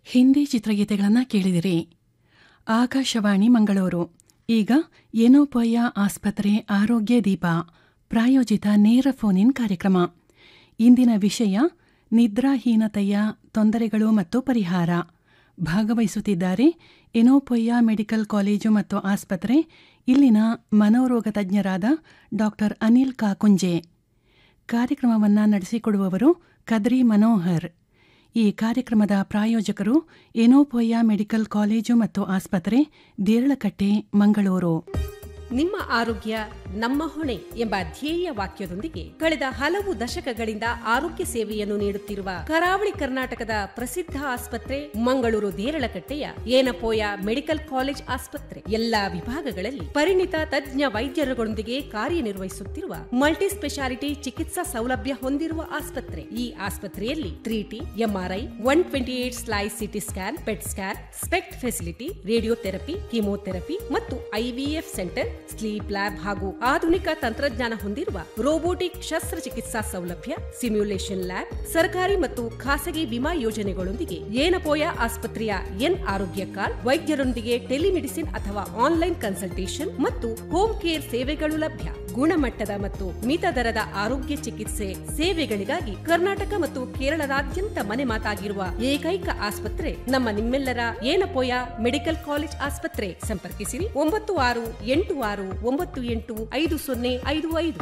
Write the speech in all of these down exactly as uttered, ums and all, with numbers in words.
ಹಿಂದಿ ಚಿತ್ರಗೀತೆಗಳನ್ನು ಕೇಳಿದಿರಿ. ಆಕಾಶವಾಣಿ ಮಂಗಳೂರು. ಈಗ ಏನೋಪೊಯ ಆಸ್ಪತ್ರೆ ಆರೋಗ್ಯ ದೀಪ ಪ್ರಾಯೋಜಿತ ನೇರ ಫೋನ್ ಇನ್ ಕಾರ್ಯಕ್ರಮ. ಇಂದಿನ ವಿಷಯ ನಿದ್ರಾಹೀನತೆಯ ತೊಂದರೆಗಳು ಮತ್ತು ಪರಿಹಾರ. ಭಾಗವಹಿಸುತ್ತಿದ್ದಾರೆ ಏನೋಪೊಯ ಮೆಡಿಕಲ್ ಕಾಲೇಜು ಮತ್ತು ಆಸ್ಪತ್ರೆ, ಇಲ್ಲಿನ ಮನೋರೋಗ ತಜ್ಞರಾದ ಡಾಕ್ಟರ್ ಅನಿಲ್ ಕಾಕುಂಜೆ. ಕಾರ್ಯಕ್ರಮವನ್ನು ನಡೆಸಿಕೊಡುವವರು ಕದ್ರಿ ಮನೋಹರ್. ಈ ಕಾರ್ಯಕ್ರಮದ ಪ್ರಾಯೋಜಕರು ಏನೋಪೊಯ ಮೆಡಿಕಲ್ ಕಾಲೇಜು ಮತ್ತು ಆಸ್ಪತ್ರೆ, ದೇರಳಕಟ್ಟೆ, ಮಂಗಳೂರು. ನಿಮ್ಮ ಆರೋಗ್ಯ ನಮ್ಮ ಹೊಣೆ ಎಂಬ ಧ್ಯೇಯ ವಾಕ್ಯದೊಂದಿಗೆ ಕಳೆದ ಹಲವು ದಶಕಗಳಿಂದ ಆರೋಗ್ಯ ಸೇವೆಯನ್ನು ನೀಡುತ್ತಿರುವ ಕರಾವಳಿ ಕರ್ನಾಟಕದ ಪ್ರಸಿದ್ಧ ಆಸ್ಪತ್ರೆ ಮಂಗಳೂರು ದೇರಳಕಟ್ಟೆಯ ಏನೋಪೊಯ ಮೆಡಿಕಲ್ ಕಾಲೇಜ್ ಆಸ್ಪತ್ರೆ ಎಲ್ಲಾ ವಿಭಾಗಗಳಲ್ಲಿ ಪರಿಣಿತ ತಜ್ಞ ವೈದ್ಯರುಗಳೊಂದಿಗೆ ಕಾರ್ಯನಿರ್ವಹಿಸುತ್ತಿರುವ ಮಲ್ಟಿ ಸ್ಪೆಷಾಲಿಟಿ ಚಿಕಿತ್ಸಾ ಸೌಲಭ್ಯ ಹೊಂದಿರುವ ಆಸ್ಪತ್ರೆ. ಈ ಆಸ್ಪತ್ರೆಯಲ್ಲಿ three T, MRI, one twenty eight slice CT scan, pet scan, specs facility, radiotherapy, chemotherapy ಮತ್ತು ಐವಿಎಫ್ ಸೆಂಟರ್, ಸ್ಲೀಪ್ ಲ್ಯಾಬ್ ಹಾಗೂ ಆಧುನಿಕ ತಂತ್ರಜ್ಞಾನ ಹೊಂದಿರುವ ರೋಬೋಟಿಕ್ ಶಸ್ತ್ರಚಿಕಿತ್ಸಾ ಸೌಲಭ್ಯ, ಸಿಮ್ಯುಲೇಷನ್ ಲ್ಯಾಬ್, ಸರ್ಕಾರಿ ಮತ್ತು ಖಾಸಗಿ ವಿಮಾ ಯೋಜನೆಗಳೊಂದಿಗೆ ಏನೋಪೊಯ ಆಸ್ಪತ್ರೆಯ ಎನ್ ಆರೋಗ್ಯ ಕಾರ್ಡ್, ವೈದ್ಯರೊಂದಿಗೆ ಟೆಲಿಮೆಡಿಸಿನ್ ಅಥವಾ ಆನ್ಲೈನ್ ಕನ್ಸಲ್ಟೇಷನ್ ಮತ್ತು ಹೋಮ್ ಕೇರ್ ಸೇವೆಗಳು ಲಭ್ಯ. ಗುಣಮಟ್ಟದ ಮತ್ತು ಮಿತ ದರದ ಆರೋಗ್ಯ ಚಿಕಿತ್ಸೆ ಸೇವೆಗಳಿಗಾಗಿ ಕರ್ನಾಟಕ ಮತ್ತು ಕೇರಳದಾದ್ಯಂತ ಮನೆ ಮಾತಾಗಿರುವ ಏಕೈಕ ಆಸ್ಪತ್ರೆ ನಮ್ಮ ನಿಮ್ಮೆಲ್ಲರ ಏನೋಪೊಯ ಮೆಡಿಕಲ್ ಕಾಲೇಜ್ ಆಸ್ಪತ್ರೆ. ಸಂಪರ್ಕಿಸಿರಿ ಒಂಬತ್ತು ಆರು ಎಂಟು ಆರು ಒಂಬತ್ತು ಎಂಟು ಐದು ಸೊನ್ನೆ ಐದು ಐದು.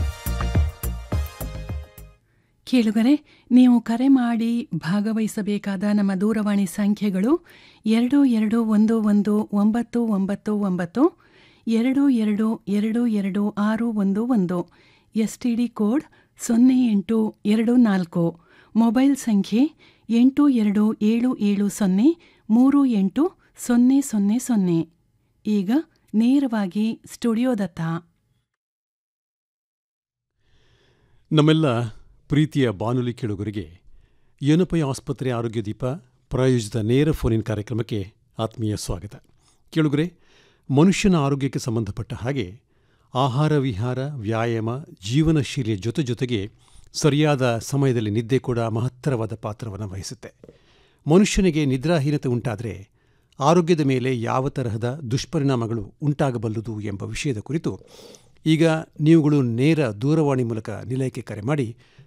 ಕೇಳುಗರೆ, ನೀವು ಕರೆ ಮಾಡಿ ಭಾಗವಹಿಸಬೇಕಾದ ನಮ್ಮ ದೂರವಾಣಿ ಸಂಖ್ಯೆಗಳು ಎರಡು ಎರಡು ಒಂದು ಒಂದು ಒಂಬತ್ತು ಒಂಬತ್ತು ಒಂಬತ್ತು, ಎರಡು ಎರಡು ಎರಡು ಎರಡು ಆರು ಒಂದು ಒಂದು, ಎಸ್ಟಿಡಿ ಕೋಡ್ ಸೊನ್ನೆ ಎಂಟು ಎರಡು ನಾಲ್ಕು, ಮೊಬೈಲ್ ಸಂಖ್ಯೆ ಎಂಟು ಎರಡು ಏಳು ಏಳು ಸೊನ್ನೆ ಮೂರು ಎಂಟು ಸೊನ್ನೆ ಸೊನ್ನೆ ಸೊನ್ನೆ. ಈಗ ನೇರವಾಗಿ ಸ್ಟುಡಿಯೋದತ್ತ. ನಮ್ಮೆಲ್ಲ ಪ್ರೀತಿಯ ಬಾನುಲಿ ಕೇಳುಗರಿಗೆ ಏನೋಪೊಯ ಆಸ್ಪತ್ರೆ ಆರೋಗ್ಯ ದೀಪ ಪ್ರಾಯೋಜಿತ ನೇರ ಫೋನ್ ಇನ್ ಕಾರ್ಯಕ್ರಮಕ್ಕೆ ಆತ್ಮೀಯ ಸ್ವಾಗತ. ಕೇಳುಗರೆ, ಮನುಷ್ಯನ ಆರೋಗ್ಯಕ್ಕೆ ಸಂಬಂಧಪಟ್ಟ ಹಾಗೆ ಆಹಾರ ವಿಹಾರ, ವ್ಯಾಯಾಮ, ಜೀವನಶೈಲಿಯ ಜೊತೆ ಜೊತೆಗೆ ಸರಿಯಾದ ಸಮಯದಲ್ಲಿ ನಿದ್ದೆ ಕೂಡ ಮಹತ್ತರವಾದ ಪಾತ್ರವನ್ನು ವಹಿಸುತ್ತೆ. ಮನುಷ್ಯನಿಗೆ ನಿದ್ರಾಹೀನತೆ ಉಂಟಾದರೆ ಆರೋಗ್ಯದ ಮೇಲೆ ಯಾವ ತರಹದ ದುಷ್ಪರಿಣಾಮಗಳು ಉಂಟಾಗಬಲ್ಲದು ಎಂಬ ವಿಷಯದ ಕುರಿತು ಈಗ ನೀವುಗಳು ನೇರ ದೂರವಾಣಿ ಮೂಲಕ ನಿಲಯಕ್ಕೆ ಕರೆ ಮಾಡಿ